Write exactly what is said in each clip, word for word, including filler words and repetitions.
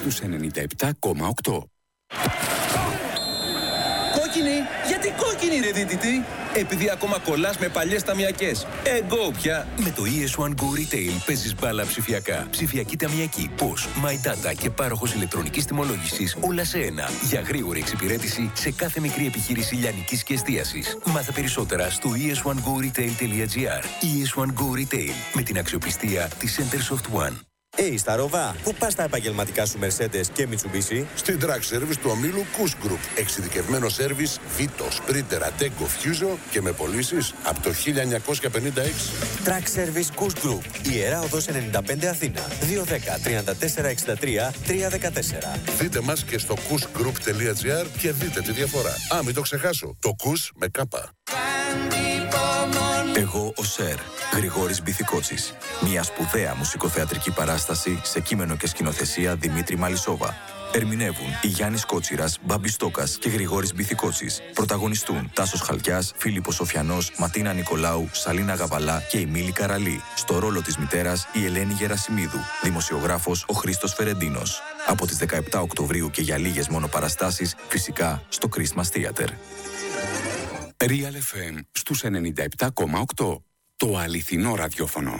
στους ενενήντα επτά κόμμα οκτώ. Κόκκινη! Γιατί κόκκινη ρε δίδυτη? Επειδή ακόμα κολλάς με παλιές ταμιακές. Εγώ πια! Με το ι ες ουάν Go Retail παίζεις μπάλα ψηφιακά. Ψηφιακή ταμιακή, πώς, My Data και πάροχος ηλεκτρονικής τιμολόγησης, όλα σε ένα. Για γρήγορη εξυπηρέτηση σε κάθε μικρή επιχείρηση λιανικής και εστίασης. Μάθε περισσότερα στο ι ες ουάν γκο ρίτειλ τελεία τζι άρ. ι ες ουάν Go Retail, με την αξιοπιστία της Centersoft One. Hey, Σταρόβα, πού πας τα επαγγελματικά σου Mercedes και Mitsubishi? Στην Track Service του ομίλου Kuss Group. Εξειδικευμένο σέρβις Vito, Sprinter, Ateco, Fuso και με πωλήσεις από το χίλια εννιακόσια πενήντα έξι. Track Service Kuss Group. Ιερά Οδός ενενήντα πέντε Αθήνα. δύο ένα μηδέν τριάντα τέσσερα εξήντα τρία τριακόσια δεκατέσσερα. Δείτε μας και στο kuss group τελεία τζι άρ και δείτε τη διαφορά. Α, μην το ξεχάσω. Το Kuss με κάπα. Εγώ ο Σερ, Γρηγόρης Μπιθικότσης. Μια σπουδαία μουσικοθεατρική παράσταση σε κείμενο και σκηνοθεσία Δημήτρη Μαλισσόβα. Ερμηνεύουν η Γιάννης Κότσιρας, Μπάμπης Στόκας και Γρηγόρης Μπιθικότσης. Πρωταγωνιστούν Τάσος Χαλκιάς, Φίλιππος Σοφιανός, Ματίνα Νικολάου, Σαλίνα Γαβαλά και η Μίλη Καραλή. Στο ρόλο της μητέρας η Ελένη Γερασιμίδου. Δημοσιογράφος ο Χρήστος Φερεντίνος. Από τις δεκαεπτά Οκτωβρίου και για λίγες μόνο παραστάσεις, φυσικά στο Christmas Theater. Real εφ εμ στους ενενήντα επτά κόμμα οκτώ. Το αληθινό ραδιόφωνο.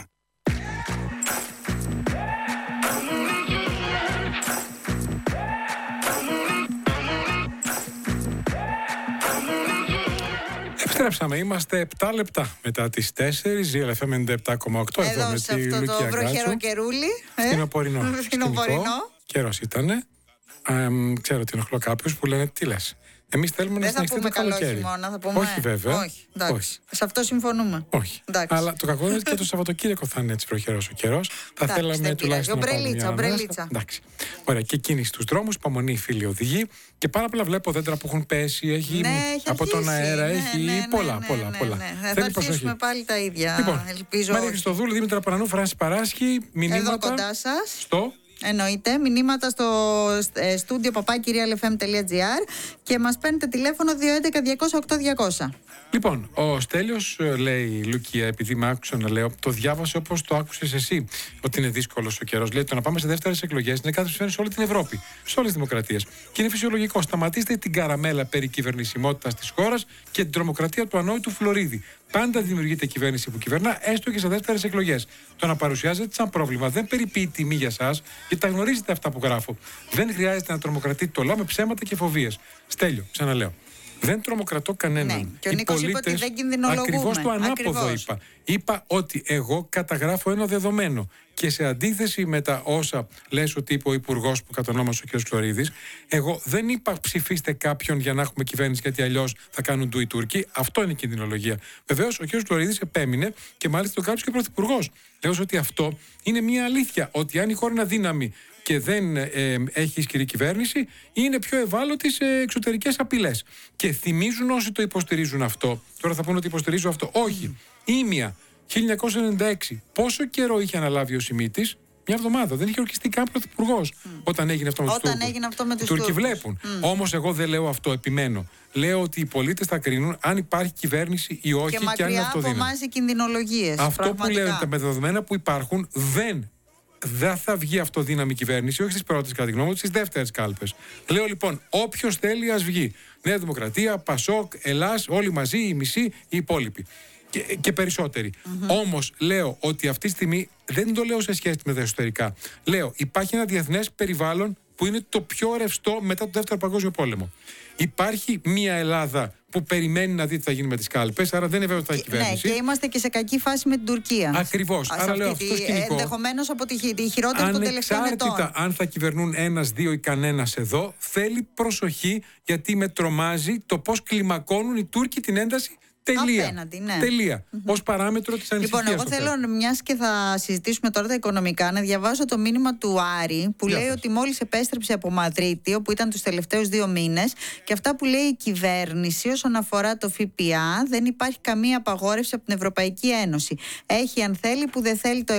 Επιστρέψαμε, είμαστε επτά λεπτά μετά τις τέσσερις, Real εφ εμ ενενήντα επτά κόμμα οκτώ. Εδώ, εδώ με σε αυτό το βροχερό καιρούλι. Φθινοπορεινό. Φθινοπορεινό. Καιρός ήτανε. Ε, ξέρω ότι ενοχλώ κάποιους που λένε τι λες. Εμείς θέλουμε να συνεχιστεί το καλοκαίρι. Δεν θα πούμε καλό χειμώνα, θα πούμε. Όχι βέβαια. Όχι, όχι. Σε αυτό συμφωνούμε. Όχι. Εντάξει. Αλλά το κακό είναι ότι και το Σαββατοκύριακο θα είναι έτσι βροχερός ο καιρός. Θα εντάξει, θέλαμε τουλάχιστον να πάμε μια ομπρελίτσα. Εντάξει. Ωραία, και κίνηση στους δρόμους, υπομονή φίλοι οδηγοί. Και πάρα πολλά βλέπω δέντρα που έχουν πέσει, έχει, ναι, έχει από αρχίσει, τον αέρα, ναι, έχει ναι, ναι, πολλά, ναι, πολλά, ναι, πολλά. Ναι, ναι. Θα αρχίσουμε πάλι τα ίδια. Λοιπόν, ελπίζω. Μαρία Χριστοδούλου, Δήμητρα Πανανού, Φράνση Παράσχη, μηνύματα. Εδώ κοντά σας. Στο. Εννοείται, μηνύματα στο στούντιο παπάκι real εφ εμ τελεία τζι άρ και μας παίρνετε τηλέφωνο δύο έντεκα διακόσια οκτώ διακόσια. Λοιπόν, ο Στέλιος λέει, Λουκία, επειδή με άκουσα να λέω, το διάβασε όπως το άκουσες εσύ, ότι είναι δύσκολος ο καιρός. Λέει, το να πάμε σε δεύτερες εκλογές είναι κάτι που συμβαίνει σε όλη την Ευρώπη, σε όλες τις δημοκρατίες. Και είναι φυσιολογικό. Σταματήστε την καραμέλα περί κυβερνησιμότητας της χώρας και την τρομοκρατία του ανόητου Φλωρίδη. Πάντα δημιουργείται κυβέρνηση που κυβερνά, έστω και σε δεύτερες εκλογές. Το να παρουσιάζεται σαν πρόβλημα δεν περιποιεί τιμή για σας, γιατί τα γνωρίζετε αυτά που γράφω. Δεν χρειάζεται να τρομοκρατείτε το λαό με ψέματα και φοβίες. Στέλιο, ξαναλέω. Δεν τρομοκρατώ κανέναν. Ναι, και ο Νίκος είπε ότι δεν κινδυνολογούμε. Ακριβώς το ανάποδο Ακριβώς. είπα. Είπα ότι εγώ καταγράφω ένα δεδομένο. Και σε αντίθεση με τα όσα λες ότι είπε ο Υπουργός που κατονόμασε ο κ. Φλωρίδης, εγώ δεν είπα ψηφίστε κάποιον για να έχουμε κυβέρνηση, γιατί αλλιώς θα κάνουν του οι Τούρκοι. Αυτό είναι η κινδυνολογία. Βεβαίως, ο κ. Φλωρίδης επέμεινε και μάλιστα το κάλυψε και ο Πρωθυπουργός. Λέω ότι αυτό είναι μια αλήθεια. Ότι αν η χώρα είναι αδύναμη και δεν ε, ε, έχει ισχυρή κυβέρνηση, είναι πιο ευάλωτη σε εξωτερικές απειλές. Και θυμίζουν όσοι το υποστηρίζουν αυτό. Τώρα θα πούνε ότι υποστηρίζω αυτό. Όχι. Ήμια. χίλια εννιακόσια ενενήντα έξι. Πόσο καιρό είχε αναλάβει ο Σιμίτης? Μια εβδομάδα. Δεν είχε ορκιστεί καν πρωθυπουργός mm. όταν έγινε αυτό με τους Τούρκους. Όταν έγινε αυτό με τους Οι Τούρκοι Τούρκους. βλέπουν. Mm. Όμως εγώ δεν λέω αυτό, επιμένω. Λέω ότι οι πολίτες θα κρίνουν αν υπάρχει κυβέρνηση ή όχι, και, και αν είναι αυτοδύναμη. Και μακριά από εμάς οι κινδυνολογίες. Αυτό πραγματικά. που λέω, τα δεδομένα που υπάρχουν, δεν δεν θα βγει αυτοδύναμη κυβέρνηση, όχι στις πρώτες κατά τη γνώμη μου, στις δεύτερες κάλπες. Λέω λοιπόν, όποιος θέλει ας βγει. Νέα Δημοκρατία, Πασόκ, Ελλάς, όλοι μαζί, οι μισοί, οι υπόλοιποι. Και, και περισσότεροι. Mm-hmm. Όμως λέω ότι αυτή τη στιγμή δεν το λέω σε σχέση με τα εσωτερικά. Λέω, υπάρχει ένα διεθνές περιβάλλον που είναι το πιο ρευστό μετά το Δεύτερο Παγκόσμιο Πόλεμο. Υπάρχει μια Ελλάδα που περιμένει να δει τι θα γίνει με τις κάλπες, άρα δεν είναι βέβαιο ότι θα έχει κυβέρνηση. Ναι, και είμαστε και σε κακή φάση με την Τουρκία. Ακριβώς. Άρα λέω αυτό το σκηνικό. Ενδεχομένως από τη, τη χειρότερη των τελευταίων ετών. Ανεξάρτητα αν θα κυβερνούν ένας, δύο ή κανένας εδώ, θέλει προσοχή, γιατί με τρομάζει το πώς κλιμακώνουν οι Τούρκοι την ένταση. Τελεία. Απέναντι, ναι. Τελεία. Mm-hmm. Ως παράμετρο της ανησυχίας. Λοιπόν, εγώ θέλω, μιας και θα συζητήσουμε τώρα τα οικονομικά, να διαβάσω το μήνυμα του Άρη που Για λέει πες. ότι μόλις επέστρεψε από Μαδρίτη, όπου ήταν τους τελευταίους δύο μήνες, και αυτά που λέει η κυβέρνηση όσον αφορά το ΦΠΑ, δεν υπάρχει καμία απαγόρευση από την Ευρωπαϊκή Ένωση. Έχει, αν θέλει, που δεν θέλει το